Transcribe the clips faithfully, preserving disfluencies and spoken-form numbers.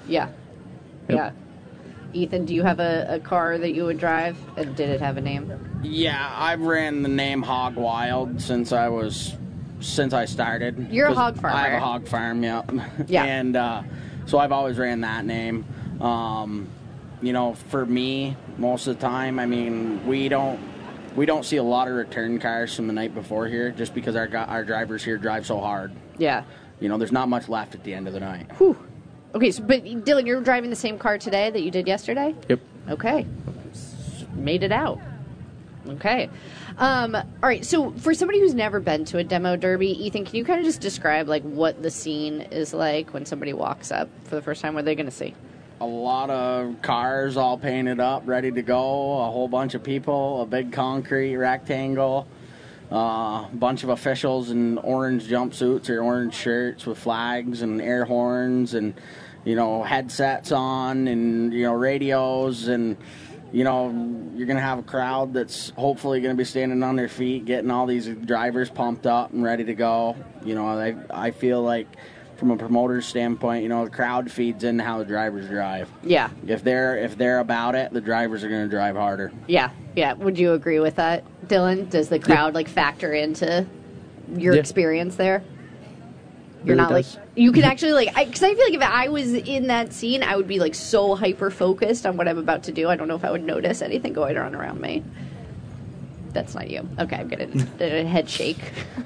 Yeah. Yep. Yeah. Ethan, do you have a, a car that you would drive? And did it have a name? Yeah, I've ran the name Hog Wild since I was since I started. You're a 'Cause hog farmer. I have a hog farm, yeah. Yeah. And uh, so I've always ran that name. Um, you know, for me, most of the time, I mean, we don't we don't see a lot of return cars from the night before here, just because our gu- our drivers here drive so hard. Yeah. You know, there's not much left at the end of the night. Whew. Okay, so, but Dylan, you're driving the same car today that you did yesterday? Yep. Okay. Made it out. Okay. Um, all right, so for somebody who's never been to a demo derby, Ethan, can you kind of just describe like what the scene is like when somebody walks up for the first time? What are they going to see? A lot of cars all painted up, ready to go, a whole bunch of people, a big concrete rectangle, a uh, bunch of officials in orange jumpsuits or orange shirts with flags and air horns and, you know, headsets on and, you know, radios, and, you know, you're going to have a crowd that's hopefully going to be standing on their feet, getting all these drivers pumped up and ready to go. You know, I, I feel like from a promoter's standpoint, you know, the crowd feeds into how the drivers drive. Yeah. If they're if they're about it, the drivers are going to drive harder. Yeah, yeah. Would you agree with that, Dylan? Does the crowd like factor into your Yeah. experience there? You're Really not does. like you can actually like because I, I feel like if I was in that scene, I would be like so hyper focused on what I'm about to do. I don't know if I would notice anything going on around me. That's not you. Okay, I'm getting a head shake.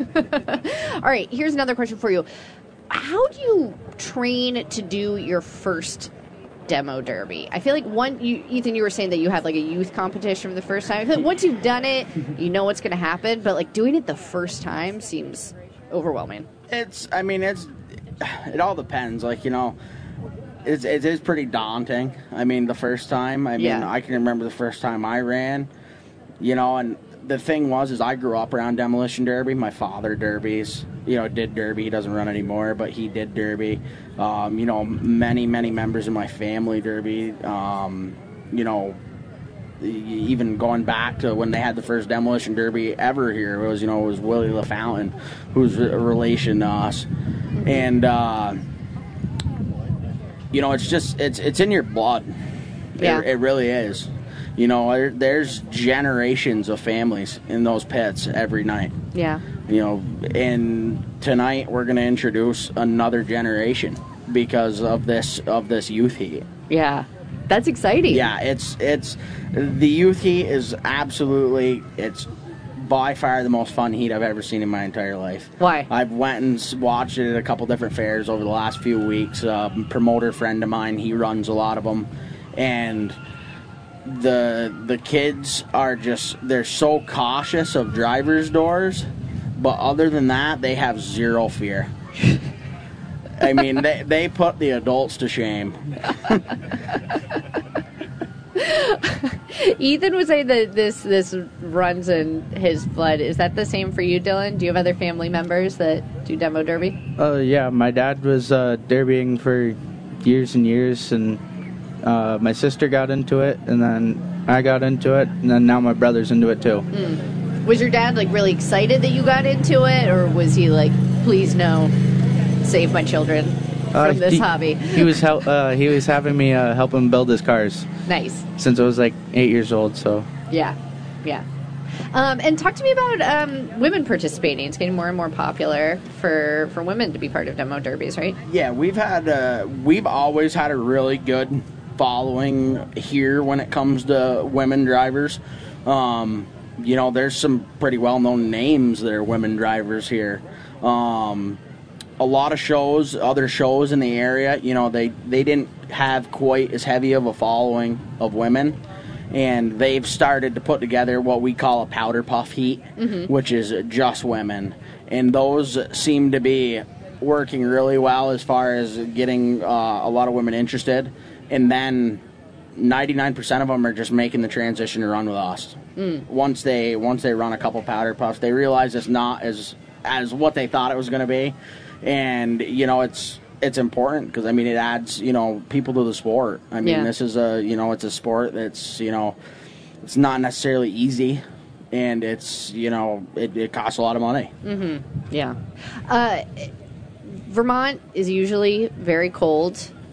All right, here's another question for you. How do you train to do your first demo derby? I feel like one, you, Ethan, you were saying that you had like a youth competition for the first time. I feel like once you've done it, you know what's going to happen. But like doing it the first time seems overwhelming. It's, I mean, it's, it all depends. Like, you know, it's, it is pretty daunting. I mean, the first time, I mean, Yeah. I can remember the first time I ran, you know, and the thing was, is I grew up around Demolition Derby. My father derbies, you know, did derby. He doesn't run anymore, but he did derby. Um, you know, many, many members of my family derby. Um, you know, even going back to when they had the first Demolition Derby ever here, it was, you know, it was Willie LaFountain, who's a relation to us. And, uh, you know, it's just, it's it's in your blood. Yeah. It, it really is. You know, there, there's generations of families in those pits every night. Yeah. You know, and tonight we're going to introduce another generation because of this of this youth heat. Yeah. That's exciting. Yeah, it's it's the youth heat is absolutely, it's by far the most fun heat I've ever seen in my entire life. Why? I've went and s- watched it at a couple different fairs over the last few weeks. A promoter friend of mine, he runs a lot of them, and the the kids are just, they're so cautious of drivers' doors, but other than that, they have zero fear. I mean, they they put the adults to shame. Ethan was saying that this this runs in his blood. Is that the same for you, Dylan? Do you have other family members that do demo derby? Uh, yeah, my dad was uh, derbying for years and years, and uh, my sister got into it, and then I got into it, and then now my brother's into it too. Mm. Was your dad like really excited that you got into it, or was he like, "Please no, save my children from Uh, this he, hobby"? He was hel- uh, he was having me uh, help him build his cars Nice. since I was like eight years old. So Yeah, yeah. Um, and talk to me about um, women participating. It's getting more and more popular for, for women to be part of demo derbies, right? Yeah, we've had uh, we've always had a really good following here when it comes to women drivers. Um, you know, there's some pretty well-known names that are women drivers here. Um, a lot of shows, other shows in the area, you know, they, they didn't have quite as heavy of a following of women. And they've started to put together what we call a powder puff heat, mm-hmm. which is just women. And those seem to be working really well as far as getting uh, a lot of women interested. And then ninety-nine percent of them are just making the transition to run with us. Mm. Once they once they run a couple powder puffs, they realize it's not as as what they thought it was going to be. And, you know, it's it's important because, I mean, it adds, you know, people to the sport. I mean, Yeah. this is a, you know, it's a sport that's, you know, it's not necessarily easy, and it's, you know, it, it costs a lot of money. Mm-hmm. Yeah. Uh, Vermont is usually very cold.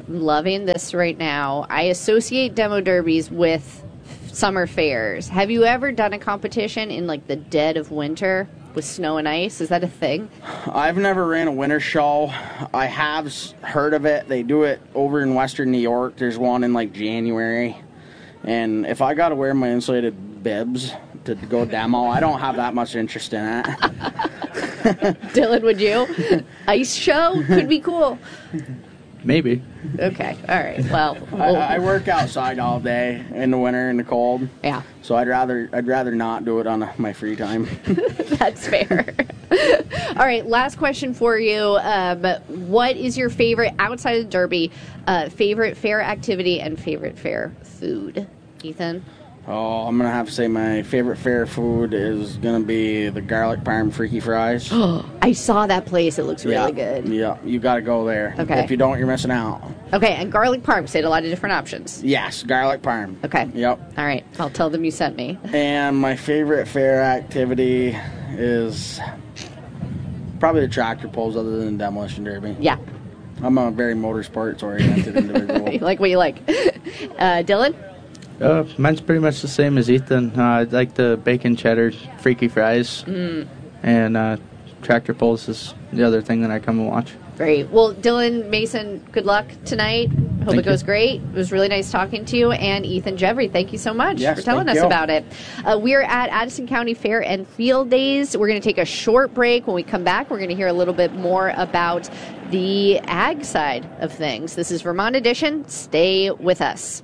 I'm loving this right now. I associate demo derbies with summer fairs. Have you ever done a competition in like the dead of winter with snow and ice? Is that a thing? I've never ran a winter show. I have s- heard of it. They do it over in western New York. There's one in like January. And if I got to wear my insulated bibs to go demo, I don't have that much interest in it. Dylan, would you? Ice show? Could be cool. Maybe. Okay. All right. Well, I, we'll I work outside all day in the winter in the cold. yeah, So I'd rather I'd rather not do it on uh, my free time. that's fair. All right. Last question for you. Um, what is your favorite, outside of Derby, uh, favorite fair activity and favorite fair food? Ethan? Oh, I'm gonna have to say my favorite fair food is gonna be the garlic parm freaky fries. I saw that place. It looks really yeah, good. Yeah, you gotta go there. Okay. If you don't, you're missing out. Okay. And garlic parm. Said a lot of different options. Yes, garlic parm. Okay. Yep. All right. I'll tell them you sent me. And my favorite fair activity is probably the tractor pulls, other than demolition derby. Yeah. I'm a very motorsports oriented individual. You like what you like. Uh, Dylan? Uh, mine's pretty much the same as Ethan. Uh, I like the bacon cheddar freaky fries. Mm. And uh, tractor pulls is the other thing that I come and watch. Great. Well, Dylan, Mason, good luck tonight. Hope Thank it goes you. great. It was really nice talking to you. And Ethan Jeffrey, thank you so much Yes, for telling us thank you. about it. Uh, we're at Addison County Fair and Field Days. We're going to take a short break. When we come back, we're going to hear a little bit more about the ag side of things. This is Vermont Edition. Stay with us.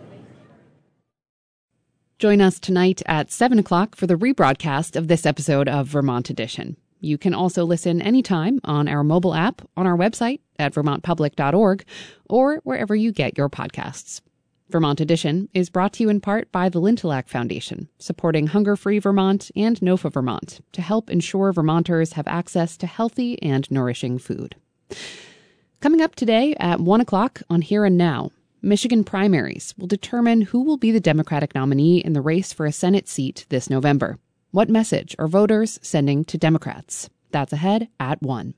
Join us tonight at seven o'clock for the rebroadcast of this episode of Vermont Edition. You can also listen anytime on our mobile app, on our website at vermont public dot org, or wherever you get your podcasts. Vermont Edition is brought to you in part by the Lintillac Foundation, supporting Hunger Free Vermont and NOFA Vermont to help ensure Vermonters have access to healthy and nourishing food. Coming up today at one o'clock on Here and Now, Michigan primaries will determine who will be the Democratic nominee in the race for a Senate seat this November. What message are voters sending to Democrats? That's ahead at one.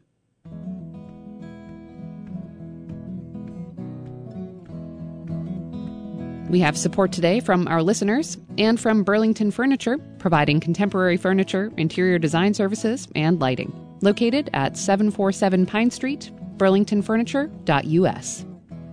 We have support today from our listeners and from Burlington Furniture, providing contemporary furniture, interior design services, and lighting. Located at seven forty-seven Pine Street, burlington furniture dot u s.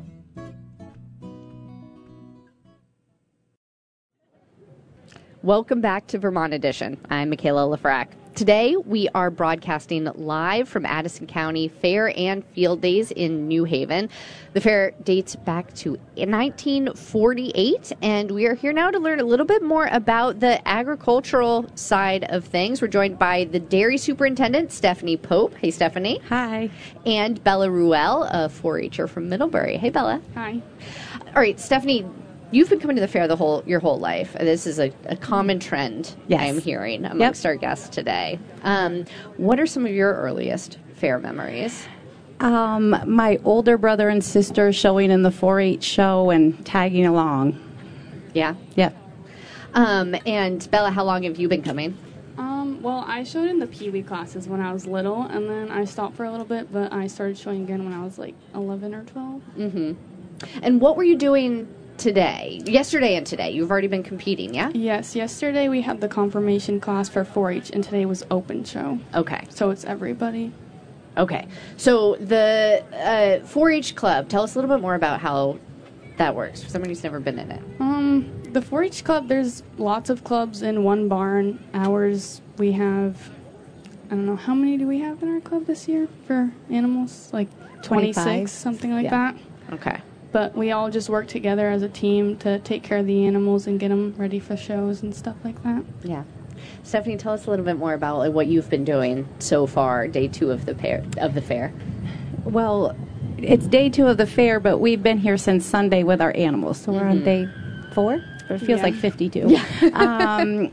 Welcome back to Vermont Edition. I'm Michaela Lafrac. Today, we are broadcasting live from Addison County Fair and Field Days in New Haven. The fair dates back to nineteen forty-eight, and we are here now to learn a little bit more about the agricultural side of things. We're joined by the dairy superintendent, Stephanie Pope. Hey, Stephanie. Hi. And Bella Ruel, a four H er from Middlebury. Hey, Bella. Hi. All right, Stephanie, you've been coming to the fair the whole your whole life. This is a, a common trend Yes. I'm hearing amongst Yep. our guests today. Um, what are some of your earliest fair memories? Um, my older brother and sister showing in the four H show and tagging along. Yeah. Yep. Um, and Bella, how long have you been coming? Um, well, I showed in the Pee Wee classes when I was little, and then I stopped for a little bit, but I started showing again when I was like eleven or twelve. Mm-hmm. And what were you doing today? Yesterday and today? You've already been competing, yeah? Yes, yesterday we had the confirmation class for four H, and today was open show. Okay. So it's everybody. Okay. So the uh, four H club, tell us a little bit more about how that works for someone who's never been in it. Um, the four H club, there's lots of clubs in one barn. Ours, we have, I don't know, how many do we have in our club this year for animals? Like twenty-five. twenty-six, something like Yeah. that. Okay. But we all just work together as a team to take care of the animals and get them ready for shows and stuff like that. Yeah. Stephanie, tell us a little bit more about like, what you've been doing so far, day two of the fair. Of the fair. Well, it's day two of the fair, but we've been here since Sunday with our animals. So we're on day four? Or it feels Yeah. like fifty-two. Yeah. um,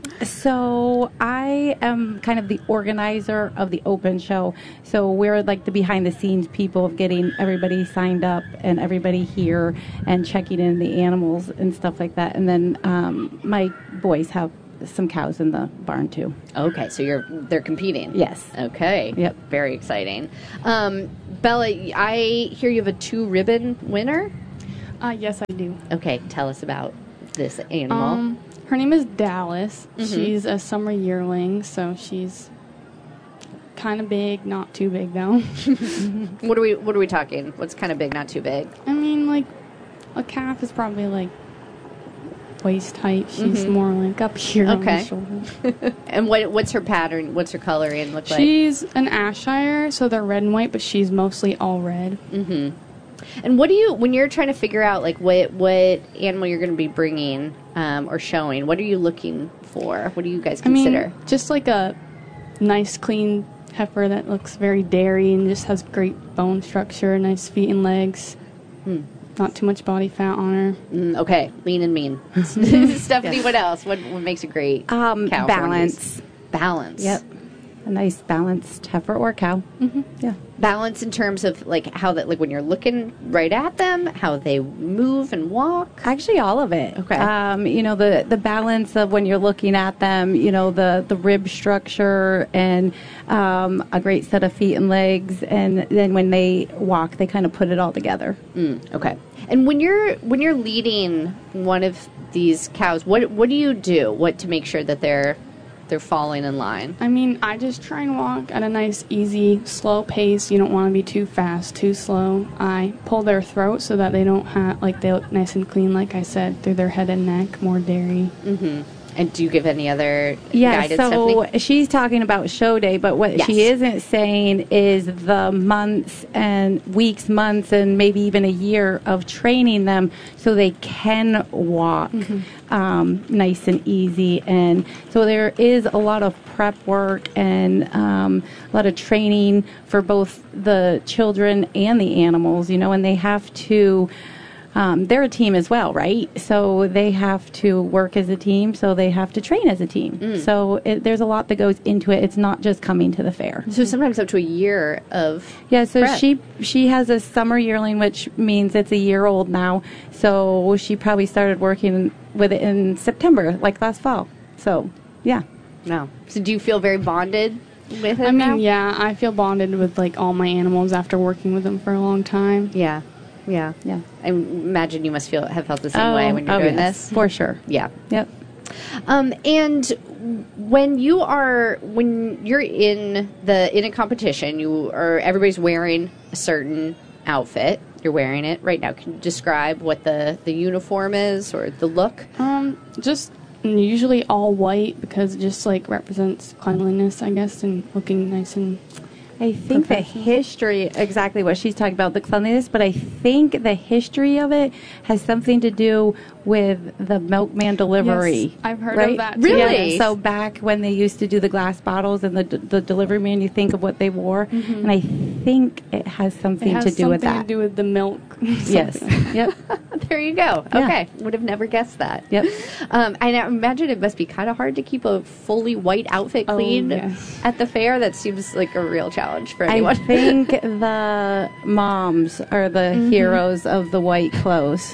so I am kind of the organizer of the open show. So we're like the behind-the-scenes people of getting everybody signed up and everybody here and checking in the animals and stuff like that. And then um, my boys have some cows in the barn too. Okay, so you're they're competing. Yes. Okay. Yep. Very exciting. Um, Bella, I hear you have a two ribbon winner. Uh, yes, I do. Okay, tell us about this animal. Um, her name is Dallas. Mhm. She's a summer yearling, so she's kind of big, not too big though. What are we What are we talking? What's kind of big, not too big? I mean, like a calf is probably like waist height. She's Mhm. more like up here on Okay. the shoulder. And what What's her pattern? What's her coloring look like? She's an Ayrshire, so they're red and white, but she's mostly all red. Mm-hmm. And what do you, when you're trying to figure out like what what animal you're going to be bringing um, or showing? What are you looking for? What do you guys I mean, consider? just like a nice, clean heifer that looks very dairy and just has great bone structure, nice feet and legs. Hmm. Not too much body fat on her. Mm, okay, lean and mean. Stephanie, what else? What what makes a great Um, cow? for one of these? balance. Balance. Yep. A nice balanced heifer or cow. Mm-hmm. Yeah. Balance in terms of like how that, like when you're looking right at them, how they move and walk. Actually, all of it. Okay. Um, you know, the, the balance of when you're looking at them, you know, the, the rib structure and um, a great set of feet and legs. And then when they walk, they kind of put it all together. Mm, okay. And when you're when you're leading one of these cows, what what do you do? What to make sure that they're they're falling in line? I mean, I just try and walk at a nice, easy, slow pace. You don't want to be too fast, too slow. I pull their throat so that they don't have, like, they look nice and clean, like I said, through their head and neck, more dairy. Mm-hmm. And do you give any other Yeah, guidance, so Stephanie? she's talking about show day, but what Yes. she isn't saying is the months and weeks, months, and maybe even a year of training them so they can walk um, nice and easy. And so there is a lot of prep work and um, a lot of training for both the children and the animals, you know, and they have to. Um, they're a team as well, right? So they have to work as a team, so they have to train as a team. So it, there's a lot that goes into it. It's not just coming to the fair. So sometimes up to a year of Yeah, so prep. she she has a summer yearling, which means it's a year old now. So she probably started working with it in September, like last fall. So, yeah. No. So do you feel very bonded with it I mean, now? yeah, I feel bonded with, like, all my animals after working with them for a long time. Yeah. Yeah. Yeah. I imagine you must feel have felt the same way when you're oh, doing yes, this. for sure. Yeah. Yep. Um, and when you are when you're in the in a competition, you are everybody's wearing a certain outfit. You're wearing it right now. Can you describe what the the uniform is or the look? Um, just usually all white because it just, like, represents cleanliness, I guess, and looking nice and... I think the Professional. history, exactly what she's talking about, the cleanliness, but I think the history of it has something to do with the milkman delivery. Yes, I've heard of right? that, too. Really? Yeah, so back when they used to do the glass bottles and the the delivery man, you think of what they wore, and I think it has something It has to do with something that. to do with the milk. Yes. Something. Yep. There you go. Yeah. Okay, would have never guessed that. Yep. Um, I now imagine it must be kind of hard to keep a fully white outfit Oh, clean yes. at the fair. That seems like a real challenge for I anyone. think the moms are the Mm-hmm. heroes of the white clothes.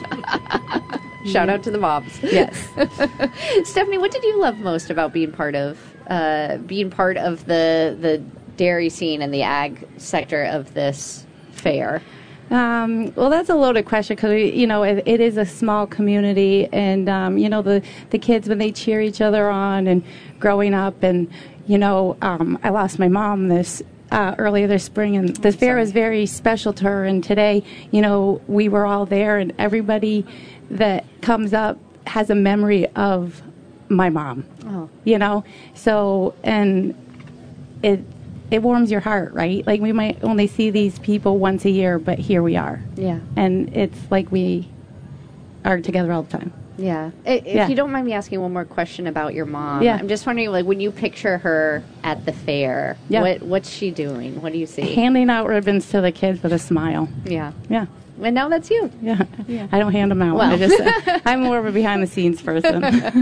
Shout out to the moms. Yes. Stephanie, what did you love most about being part of uh, being part of the the dairy scene and the ag sector of this fair? Um, well, that's a loaded question because, you know, it, it is a small community and, um, you know, the, the kids, when they cheer each other on and growing up and, you know, um, I lost my mom this uh, earlier this spring and the fair is very special to her. And today, you know, we were all there and everybody that comes up has a memory of my mom, Oh. you know, so, and it, it warms your heart, right? Like we might only see these people once a year, but here we are. Yeah. And it's like we are together all the time. Yeah. I- If Yeah. you don't mind me asking one more question about your mom, Yeah. I'm just wondering, like, when you picture her at the fair, Yeah. what what's she doing? What do you see? Handing out ribbons to the kids with a smile. Yeah. Yeah. And now that's you. Yeah. I don't hand them out. Well. I just, I'm more of a behind the scenes person.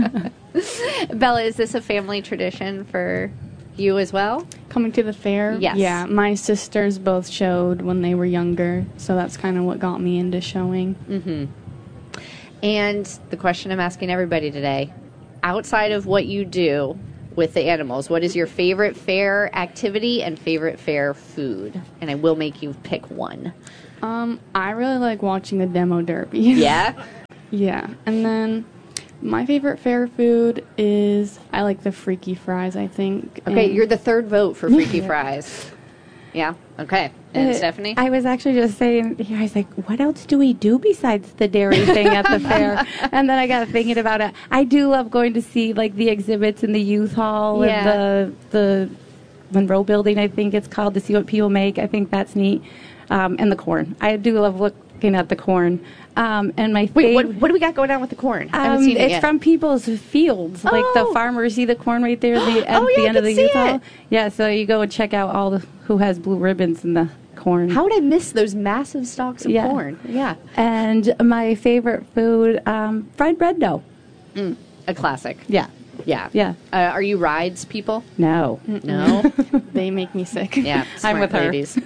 Bella, is this a family tradition for you as well? Coming to the fair? Yes. Yeah, my sisters both showed when they were younger, so that's kind of what got me into showing. Mm-hmm. And the question I'm asking everybody today, outside of what you do, with the animals. What is your favorite fair activity and favorite fair food? And I will make you pick one. Um, I really like watching the demo derby. Yeah? Yeah. And then my favorite fair food is I like the freaky fries, I think. Okay, and you're the third vote for freaky fries. Yeah. Okay. And Uh, Stephanie? I was actually just saying, I was like, what else do we do besides the dairy thing at the fair? And then I got thinking about it. I do love going to see like the exhibits in the youth hall Yeah. and the the Monroe building, I think it's called, to see what people make. I think that's neat. Um, and the corn. I do love looking at the corn. Um, and my Wait, favorite. what, what do we got going on with the corn? I haven't Um, seen it it's yet. from people's fields, like the Oh. farmers. See the corn right there at the, at Oh, yeah, the I end of can the see youth it. hall. Yeah, so you go and check out all the who has blue ribbons in the corn. How would I miss those massive stalks of Yeah. corn? Yeah. And my favorite food, um, fried bread dough. A classic. Yeah, Yeah. yeah. Uh, are you rides people? No, No. they make me sick. Yeah. I'm smart with her. ladies.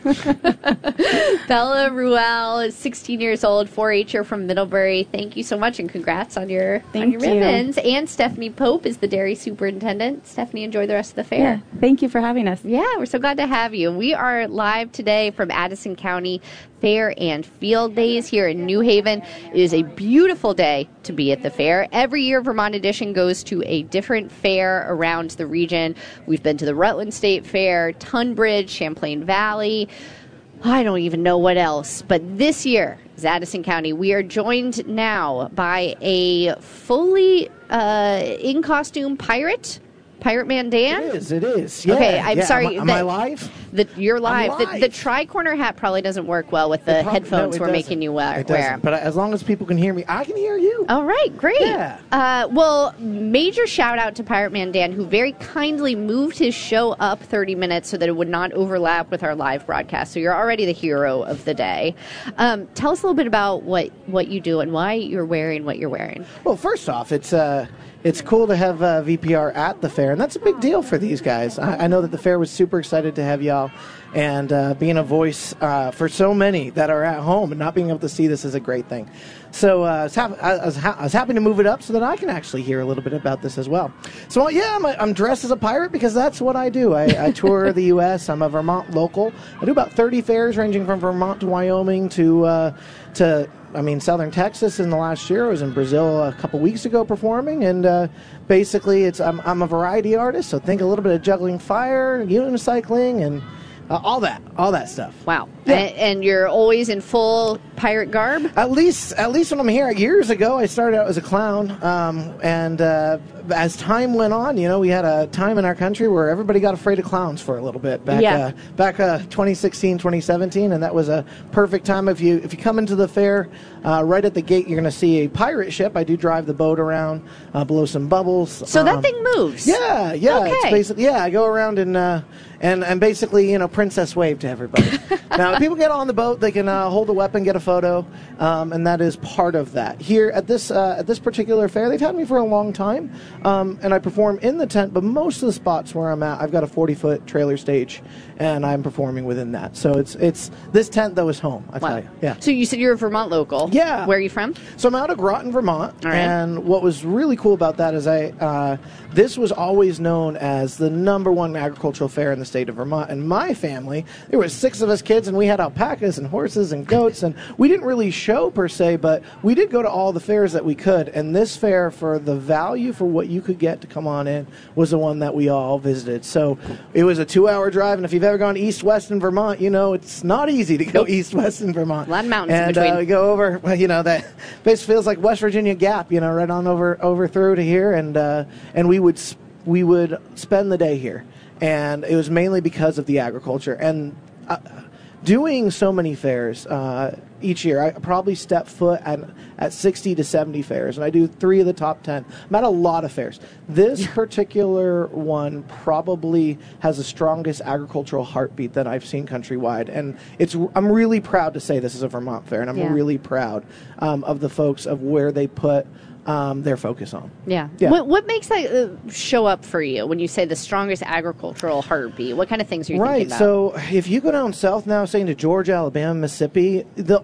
Bella Ruel is sixteen years old, four H-er from Middlebury. Thank you so much and congrats on your, on Thank your you. ribbons. And Stephanie Pope is the dairy superintendent. Stephanie, enjoy the rest of the fair. yeah. Thank you for having us. Yeah, we're so glad to have you. We are live today from Addison County Fair and Field Days here in New Haven. It is a beautiful day to be at the fair. Every year, Vermont Edition goes to a different fair around the region. We've been to the Rutland State Fair, Tunbridge, Champlain Valley. I don't even know what else. But this year is Addison County. We are joined now by a fully uh, in costume pirate. Pirate Man Dan? It is, it is. Yeah, Okay, I'm yeah. sorry, Am, I- am that- I live? The, you're live. I'm The, live. the tri-corner hat probably doesn't work well with the It prob- headphones no, it we're doesn't. making you wear. It wear. doesn't. But as long as people can hear me, I can hear you. All right, great. Yeah. Uh, well, major shout out to Pirate Man Dan, who very kindly moved his show up thirty minutes so that it would not overlap with our live broadcast. So you're already the hero of the day. Um, tell us a little bit about what, what you do and why you're wearing what you're wearing. Well, first off, it's uh, it's cool to have uh, V P R at the fair, and that's a big deal for these guys. I, I know that the fair was super excited to have y'all, and uh, being a voice uh, for so many that are at home and not being able to see this is a great thing. So uh, I, was hap- I, was ha- I was happy to move it up so that I can actually hear a little bit about this as well. So yeah, I'm, I'm dressed as a pirate because that's what I do. I, I tour the U S I'm a Vermont local. I do about thirty fairs ranging from Vermont to Wyoming to uh, to I mean Southern Texas. In the last year, I was in Brazil a couple weeks ago performing, and uh, basically it's I'm, I'm a variety artist. So think a little bit of juggling fire, unicycling, and uh, all that, all that stuff. Wow. Yeah. And, and you're always in full pirate garb? At least, at least when I'm here. Years ago, I started out as a clown, um, and uh, as time went on, you know, we had a time in our country where everybody got afraid of clowns for a little bit. Back, Yeah. uh, back uh, twenty sixteen, twenty seventeen, and that was a perfect time. If you if you come into the fair, uh, right at the gate, you're going to see a pirate ship. I do drive the boat around, uh, blow some bubbles. So that Um, thing moves? Yeah, yeah. It's Okay. basically yeah. I go around and uh, and and basically you know princess wave to everybody. Now, if people get on the boat, they can uh, hold a weapon, get a photo, um, and that is part of that. Here at this uh, at this particular fair, they've had me for a long time, um, and I perform in the tent. But most of the spots where I'm at, I've got a forty foot trailer stage, and I'm performing within that. So it's it's this tent though is home. I Wow. tell you, yeah. So you said you're a Vermont local. Yeah. Where are you from? So I'm out of Groton, Vermont, All right. and what was really cool about that is I uh, this was always known as the number one agricultural fair in the state of Vermont. And my family, there was six of us kids, and we had alpacas and horses and goats, and we didn't really show per se, but we did go to all the fairs that we could. And this fair, for the value for what you could get to come on in, was the one that we all visited. So it was a two-hour drive, and if you've ever gone east-west in Vermont, you know it's not easy to go east-west in Vermont. A lot of mountains in and, between. Uh, we go over, well, you know, that basically feels like West Virginia Gap, you know, right on over over through to here, and uh, and we would s- we would spend the day here, and it was mainly because of the agriculture and. Uh, Doing so many fairs uh, each year, I probably step foot at, at sixty to seventy fairs, and I do three of the top ten. I'm at a lot of fairs. This particular one probably has the strongest agricultural heartbeat that I've seen countrywide, and it's. I'm really proud to say this is a Vermont fair, and I'm Yeah. really proud um, of the folks of where they put um, their focus on. Yeah. Yeah. What, what makes that uh, show up for you when you say the strongest agricultural heartbeat? What kind of things are you Right. thinking about? So if you go down south now, saying to Georgia, Alabama, Mississippi, the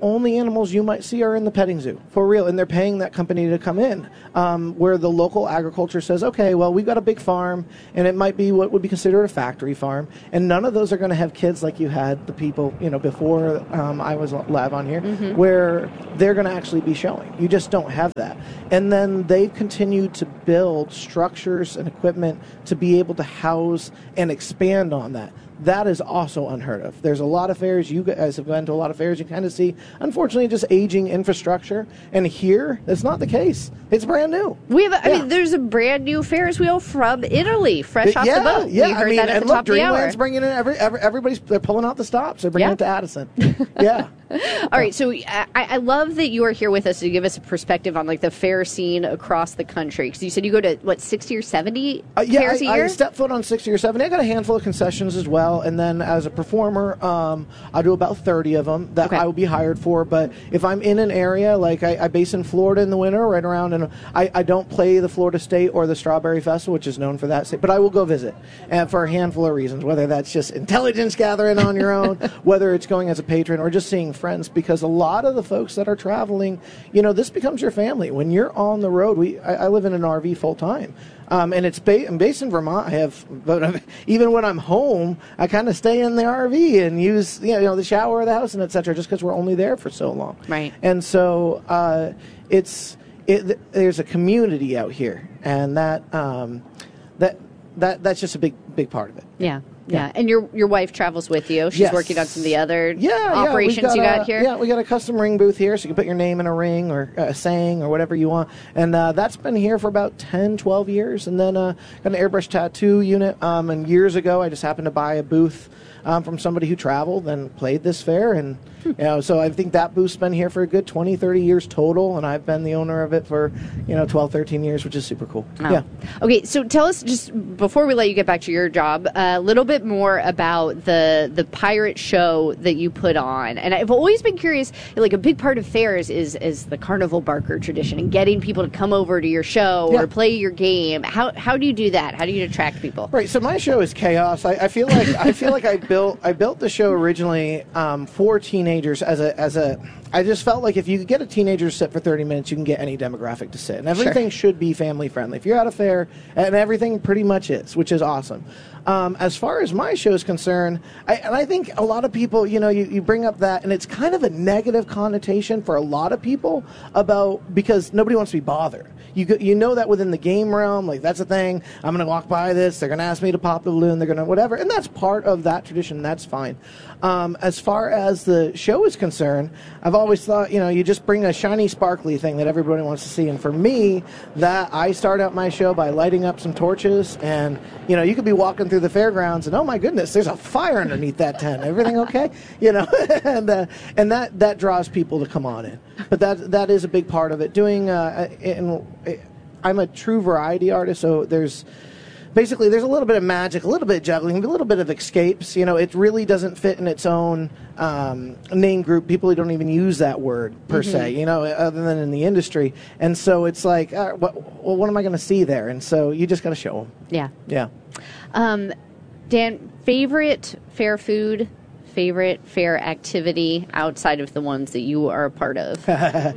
only animals you might see are in the petting zoo, for real, and they're paying that company to come in, um, where the local agriculture says, okay, well, we've got a big farm, and it might be what would be considered a factory farm, and none of those are going to have kids like you had the people, you know, before um, I was live on here, mm-hmm. where they're going to actually be showing. You just don't have that. And then they've continued to build structures and equipment to be able to house and expand on that. That is also unheard of. There's a lot of fairs, you guys have gone to a lot of fairs, you kind of see, unfortunately, just aging infrastructure. And here, that's not the case. It's brand new. We have, a, yeah. I mean, there's a brand new Ferris wheel from Italy, fresh it, off yeah, the boat. Yeah, we heard I mean, that at and the look, top of the hour. Dreamland's bringing in, every, every, everybody's, they're pulling out the stops. They're bringing Yeah. it to Addison. Yeah. All right, so I, I love that you are here with us to give us a perspective on like the fair scene across the country. Because you said you go to what sixty or seventy uh, yeah, fairs I, a year. I step foot on sixty or seventy. I got a handful of concessions as well, and then as a performer, um, I do about thirty of them that okay. I will be hired for. But if I'm in an area like I, I base in Florida in the winter, right around, and I, I don't play the Florida State or the Strawberry Festival, which is known for that state, but I will go visit, and for a handful of reasons, whether that's just intelligence gathering on your own, whether it's going as a patron or just seeing friends, because a lot of the folks that are traveling, you know, this becomes your family. When you're on the road, we I, I live in an R V full time. Um, and it's ba- I'm based in Vermont. I have, but even when I'm home, I kind of stay in the R V and use, you know, the shower of the house and et cetera, just because we're only there for so long. Right. And so uh, it's it, there's a community out here, and that um, that that that's just a big big part of it. Yeah. Yeah, and your your wife travels with you. She's Yes. working on some of the other yeah, operations yeah, you got a, here. Yeah, we got a custom ring booth here, so you can put your name in a ring or a saying or whatever you want. And uh, that's been here for about ten, twelve years. And then uh, got an airbrush tattoo unit. Um, and years ago, I just happened to buy a booth um, from somebody who traveled and played this fair. And you know, so I think that booth's been here for a good twenty, thirty years total. And I've been the owner of it for, you know, twelve, thirteen years, which is super cool. Oh. Yeah. Okay, so tell us, just before we let you get back to your job, a little bit more about the the pirate show that you put on. And I've always been curious, like a big part of fairs is is the carnival barker tradition and getting people to come over to your show Yeah. or play your game. How how do you do that? How do you attract people? Right. So my show is chaos. I, I feel like I feel like I built I built the show originally um, for teenagers as a as a. I just felt like if you could get a teenager to sit for thirty minutes, you can get any demographic to sit, and everything Sure. should be family friendly. If you're at a fair, and everything pretty much is, which is awesome. Um, as far as my show is concerned, I, and I think a lot of people, you know, you, you bring up that, and it's kind of a negative connotation for a lot of people about because nobody wants to be bothered. You go- you know that within the game realm, like that's a thing. I'm going to walk by this. They're going to ask me to pop the balloon. They're going to whatever, and that's part of that tradition. That's fine. Um, as far as the show is concerned, I've always thought, you know, you just bring a shiny, sparkly thing that everybody wants to see. And for me, that I start out my show by lighting up some torches, and you know, you could be walking through the fairgrounds, and oh my goodness, there's a fire underneath that tent. Everything okay? You know, and uh, and that that draws people to come on in. But that that is a big part of it. Doing, uh, and I'm a true variety artist, so there's. Basically, there's a little bit of magic, a little bit of juggling, a little bit of escapes. You know, it really doesn't fit in its own um, name group. People who don't even use that word per Mm-hmm. se, you know, other than in the industry. And so it's like, uh, what, well, what am I going to see there? And so you just got to show them. Yeah. Yeah. Um, Dan, favorite fair food, favorite fair activity outside of the ones that you are a part of?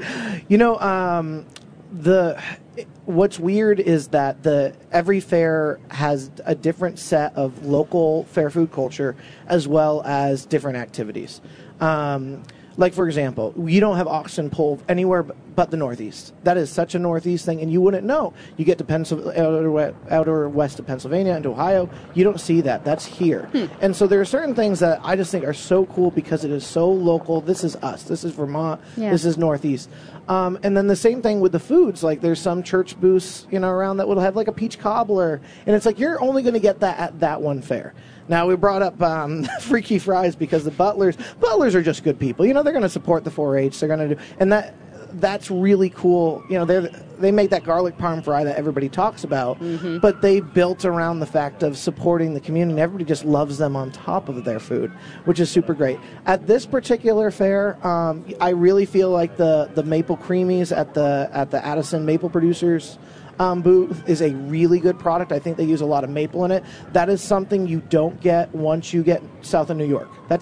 You know, um, the what's weird is that the every fair has a different set of local fair food culture as well as different activities. Um, like, for example, you don't have oxen pull anywhere b- but the Northeast. That is such a Northeast thing, and you wouldn't know. You get to Pencil- outer, we- outer west of Pennsylvania into Ohio, you don't see that. That's here. Hmm. And so there are certain things that I just think are so cool because it is so local. This is us. This is Vermont. Yeah. This is Northeast. Um, and then the same thing with the foods. Like, there's some church booths, you know, around that will have like a peach cobbler, and it's like you're only going to get that at that one fair. Now, we brought up um, Freaky Fries because the butlers, butlers are just good people. You know, they're going to support the four H. They're going to do, and that that's really cool. You know, they they make that garlic parm fry that everybody talks about, mm-hmm. but they built around the fact of supporting the community. Everybody just loves them on top of their food, which is super great. At this particular fair, um, I really feel like the the maple creamies at the at the Addison Maple Producers Um, booth is a really good product. I think they use a lot of maple in it. That is something you don't get once you get south of New York. That's it.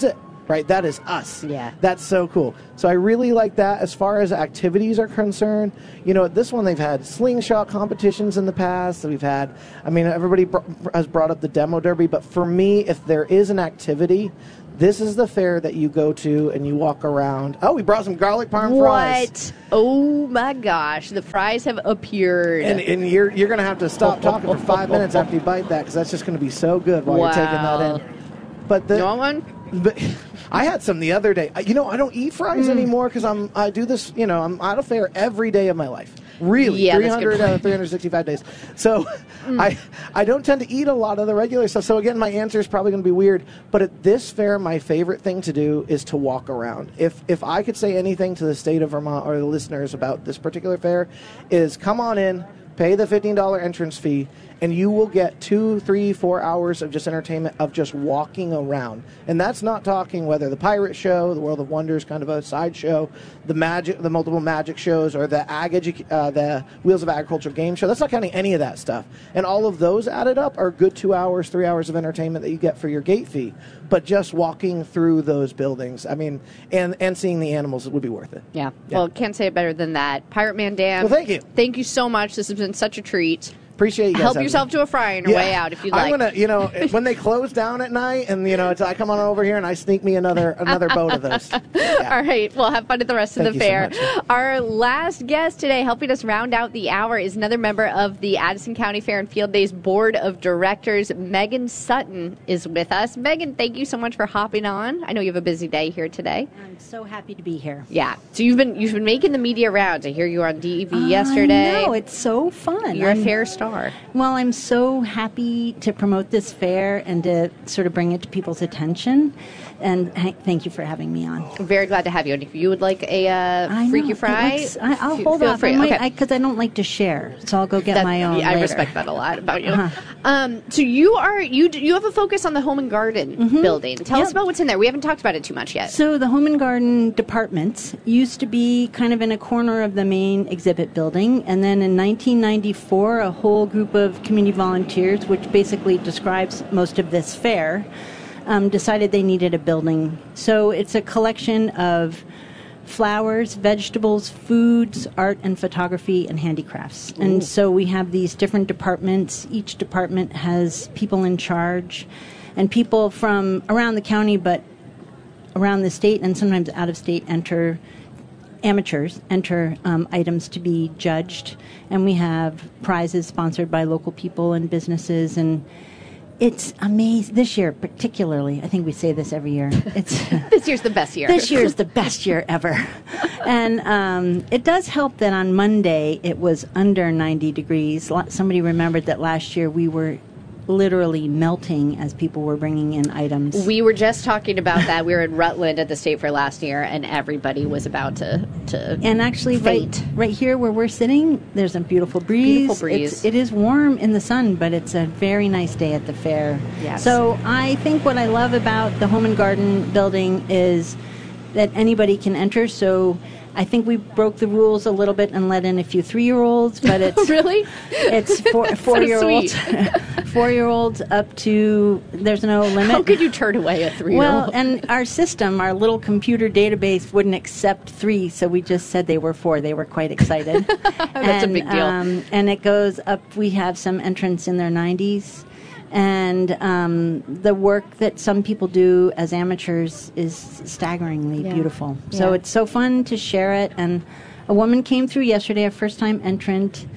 right? That is us. Yeah. That's so cool. So I really like that. As far as activities are concerned, you know, at this one they've had slingshot competitions in the past. We've had, I mean, everybody br- has brought up the demo derby, but for me, if there is an activity, this is the fair that you go to and you walk around. Oh, we brought some garlic parm fries. What? Oh my gosh, the fries have appeared. And, and you're you're going to have to stop talking for five minutes after you bite that because that's just going to be so good while Wow. you're taking that in. But the, You want one? But I had some the other day. I- You know, I don't eat fries anymore because I'm I do this. You know, I'm out of fair every day of my life. Really, Yeah, that's a good three hundred out of point. three hundred sixty-five days. So I I don't tend to eat a lot of the regular stuff. So again, my answer is probably going to be weird. But at this fair, my favorite thing to do is to walk around. If if I could say anything to the state of Vermont or the listeners about this particular fair, is come on in, pay the fifteen dollars entrance fee, and you will get two, three, four hours of just entertainment of just walking around. And that's not talking whether the pirate show, the World of Wonders kind of a sideshow, the magic, the multiple magic shows, or the ag edu- uh, the Wheels of Agriculture game show. That's not counting any of that stuff. And all of those added up are good two hours, three hours of entertainment that you get for your gate fee. But just walking through those buildings, I mean, and and seeing the animals would be worth it. Yeah. Yeah. Well, can't say it better than that. Pirate Man Dan. Well, thank you. Thank you so much. This has been such a treat. Appreciate you guys. Help having yourself me. to a fry on your Yeah. way out if you like. I'm gonna, you know, when they close down at night, and you know, it's I come on over here and I sneak me another another boat of those. Yeah. All right. Well, have fun at the rest Thank of the you so fair. much. Our last guest today, helping us round out the hour, is another member of the Addison County Fair and Field Days Board of Directors. Megan Sutton is with us. Megan, thank you so much for hopping on. I know you have a busy day here today. I'm so happy to be here. Yeah. So you've been you've been making the media rounds. I hear you were on D E V yesterday. I know, it's so fun. You're I'm- a fair star. Well, I'm so happy to promote this fair and to sort of bring it to people's attention. And ha- thank you for having me on. I'm very glad to have you. And if you would like a uh, I freaky know, it fry, looks- I, I'll f- hold feel off. free. I might, okay. because I, I don't like to share, so I'll go get That- my own. yeah, I later. respect that a lot about you. Uh-huh. Um, so you are you d- you have a focus on the home and garden building. Tell us Yep. about what's in there. We haven't talked about it too much yet. So the home and garden departments used to be kind of in a corner of the main exhibit building, and then in nineteen ninety-four, a whole group of community volunteers, which basically describes most of this fair, um, decided they needed a building. So it's a collection of flowers, vegetables, foods, art and photography, and handicrafts. And so we have these different departments. Each department has people in charge, and people from around the county, but around the state and sometimes out of state enter amateurs enter um, items to be judged, and we have prizes sponsored by local people and businesses, and it's amazing. This year particularly, I think we say this every year, it's This year's the best year. this year is the best year ever. And um, it does help that on Monday it was under ninety degrees. Lo- Somebody remembered that last year we were literally melting as people were bringing in items. We were just talking about that. We were in Rutland at the State Fair last year, and everybody was about to to. And actually, right, Fate. right here where we're sitting, there's a beautiful breeze. Beautiful breeze. It's, it is warm in the sun, but it's a very nice day at the fair. Yes. So I think what I love about the home and garden building is that anybody can enter. So I think we broke the rules a little bit and let in a few three-year-olds, but it's Really? it's four, four-year-olds, four-year-olds up to there's no limit. How could you turn away a three-year-old? Well, and our system, our little computer database wouldn't accept three, so we just said they were four. They were quite excited. That's a and, big deal. Um, and it goes up. We have some entrants in their nineties. And um, the work that some people do as amateurs is staggeringly Yeah. beautiful. So Yeah. it's so fun to share it. And a woman came through yesterday, a first-time entrant.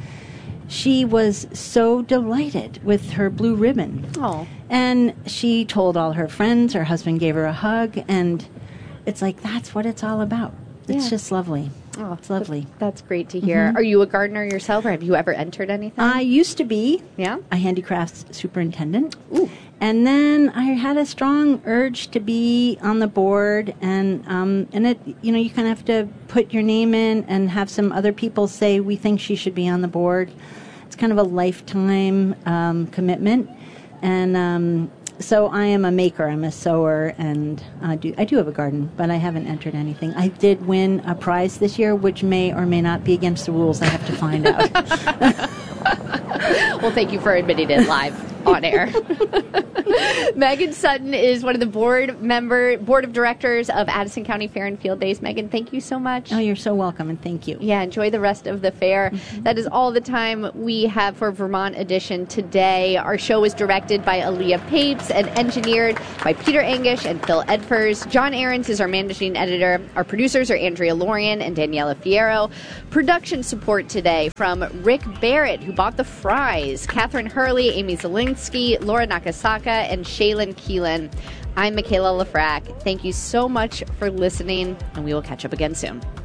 She was so delighted with her blue ribbon. Oh. And she told all her friends. Her husband gave her a hug. And it's like, that's what it's all about. It's Yeah. just lovely. Oh, It's lovely. That's great to hear. Are you a gardener yourself, or have you ever entered anything? I used to be Yeah? a handicrafts superintendent. Ooh. And then I had a strong urge to be on the board, and um, and it you know you kind of have to put your name in and have some other people say we think she should be on the board. It's kind of a lifetime um, commitment, and um, so I am a maker. I'm a sower, and I do I do have a garden, but I haven't entered anything. I did win a prize this year, which may or may not be against the rules. I have to find out. Well, thank you for admitting it live on air. Megan Sutton is one of the board member, board of directors of Addison County Fair and Field Days. Megan, thank you so much. Oh, you're so welcome, and thank you. Yeah, enjoy the rest of the fair. Mm-hmm. That is all the time we have for Vermont Edition today. Our show is directed by Aaliyah Papes and engineered by Peter Angish and Phil Edfers. John Ahrens is our managing editor. Our producers are Andrea Lorian and Daniela Fierro. Production support today from Rick Barrett, who bought the fries, Catherine Hurley, Amy Zielinski, Laura Nakasaka, and Shaylin Keelan. I'm Michaela Lafrac. Thank you so much for listening, and we will catch up again soon.